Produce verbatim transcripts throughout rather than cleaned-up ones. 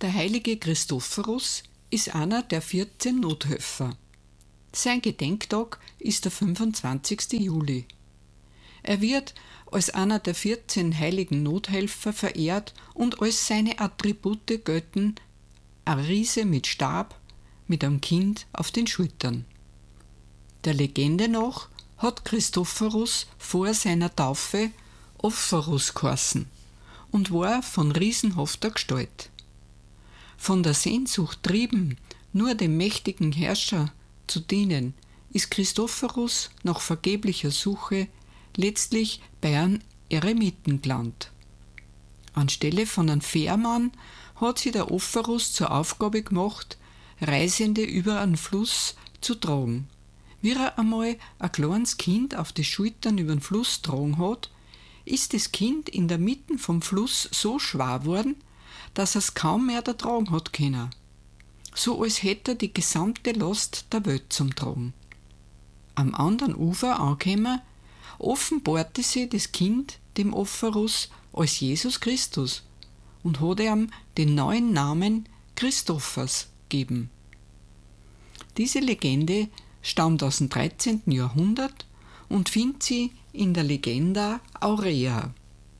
Der heilige Christophorus ist einer der vierzehn Nothelfer. Sein Gedenktag ist der fünfundzwanzigste Juli. Er wird als einer der vierzehn heiligen Nothelfer verehrt und als seine Attribute gelten ein Riese mit Stab, mit einem Kind auf den Schultern. Der Legende nach hat Christophorus vor seiner Taufe Ophorus geheißen und war von riesenhafter Gestalt. Von der Sehnsucht trieben, nur dem mächtigen Herrscher zu dienen, ist Christophorus nach vergeblicher Suche letztlich bei einem Eremiten gelandet. Anstelle von einem Fährmann hat sich der Ophorus zur Aufgabe gemacht, Reisende über einen Fluss zu tragen. Wie er einmal ein kleines Kind auf die Schultern über den Fluss getragen hat, ist das Kind in der Mitte vom Fluss so schwer geworden, dass er es kaum mehr ertragen hat können. So als hätte er die gesamte Last der Welt zum Tragen. Am anderen Ufer angekommen, offenbarte sich das Kind dem Ophorus als Jesus Christus und hat ihm den neuen Namen Christophas gegeben. Diese Legende stammt aus dem dreizehnten Jahrhundert und findet sie in der Legenda Aurea.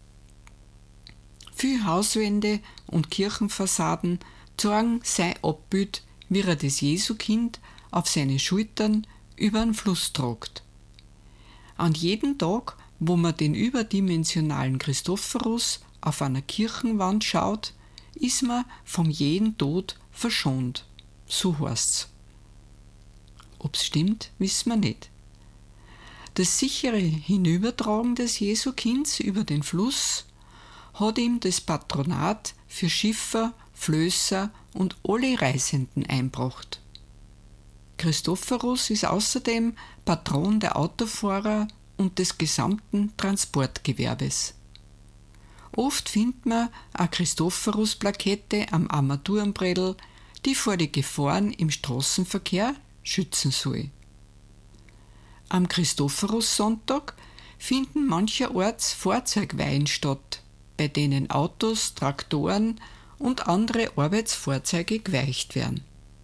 Viele Hauswände und Kirchenfassaden zeigen sein Abbild, wie er das Jesukind auf seine Schultern über den Fluss tragt. An jedem Tag, wo man den überdimensionalen Christophorus auf einer Kirchenwand schaut, ist man vom jeden Tod verschont. So heißt's. Ob's stimmt, wissen wir nicht. Das sichere Hinübertragen des Jesukinds über den Fluss hat ihm das Patronat für Schiffer, Flößer und alle Reisenden einbracht. Christophorus ist außerdem Patron der Autofahrer und des gesamten Transportgewerbes. Oft findet man eine Christophorus-Plakette am Armaturenbrettel, die vor die Gefahren im Straßenverkehr schützen soll. Am Christophorus-Sonntag finden mancherorts Fahrzeugweihen statt, bei denen Autos, Traktoren und andere Arbeitsfahrzeuge geweicht werden.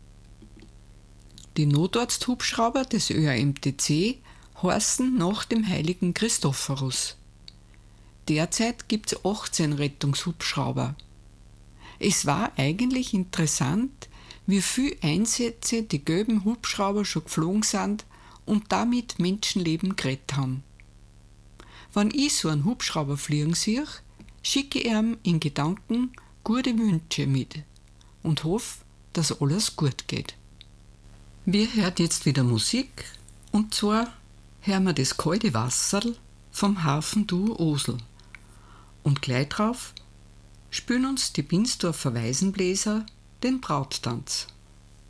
Die Notarzthubschrauber des Ö A M T C heißen nach dem heiligen Christophorus. Derzeit gibt es achtzehn Rettungshubschrauber. Es war eigentlich interessant, wie viele Einsätze die gelben Hubschrauber schon geflogen sind und damit Menschenleben gerettet haben. Wenn ich so einen Hubschrauber fliegen sehe, schicke ich ihm in Gedanken gute Wünsche mit und hoffe, dass alles gut geht. Wir hören jetzt wieder Musik, und zwar hören wir das kalte Wasserl vom Hafenduo Osel. Und gleich drauf spielen uns die Binsdorfer Waisenbläser den Brauttanz.